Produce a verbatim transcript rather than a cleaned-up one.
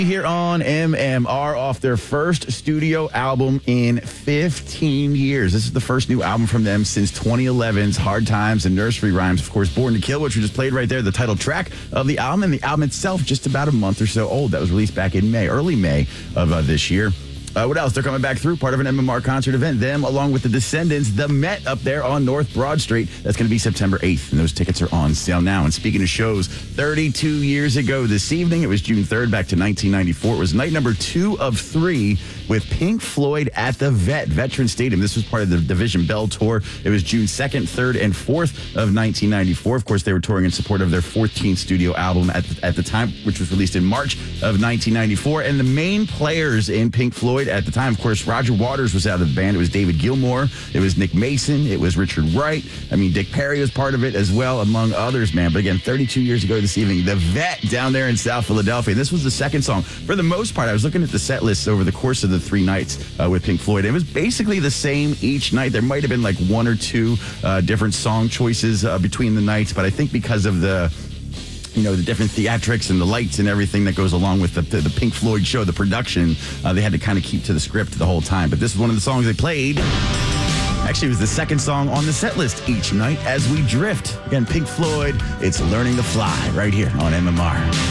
Here on M M R off their first studio album in fifteen years. This is the first new album from them since twenty eleven's Hard Times and Nursery Rhymes. Of course, Born to Kill, which we just played right there, the title track of the album. And the album itself just about a month or so old. That was released back in May, early May of uh, this year. Uh, what else? They're coming back through, part of an M M R concert event. Them, along with the Descendants, the Met up there on North Broad Street. That's going to be September eighth, and those tickets are on sale now. And speaking of shows, thirty-two years ago this evening, it was June third, back to nineteen ninety-four. It was night number two of three with Pink Floyd at the Vet, Veteran Stadium. This was part of the Division Bell Tour. It was June second, third, and fourth of nineteen ninety-four. Of course, they were touring in support of their fourteenth studio album at the, at the time, which was released in March of nineteen ninety-four. And the main players in Pink Floyd at the time, of course, Roger Waters was out of the band. It was David Gilmour. It was Nick Mason. It was Richard Wright. I mean, Dick Perry was part of it as well, among others, man. But again, thirty-two years ago this evening, the Vet down there in South Philadelphia. This was the second song. For the most part, I was looking at the set lists over the course of the three nights uh, with Pink Floyd. It was basically the same each night. There might have been like one or two uh, different song choices uh, between the nights, but I think because of the you know, the different theatrics and the lights and everything that goes along with the, the, the Pink Floyd show, the production, uh, they had to kind of keep to the script the whole time. But this is one of the songs they played. Actually, it was the second song on the set list each night as we drift. Again, Pink Floyd, it's Learning to Fly right here on M M R.